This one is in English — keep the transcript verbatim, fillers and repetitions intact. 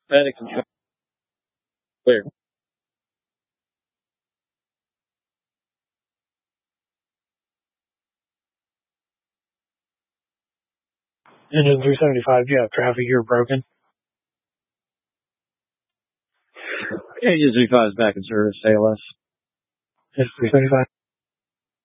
Medic control. Clear. Engine three seventy-five, do you have traffic here broken? Engine three five is back in service, A L S. Engine three seventy-five.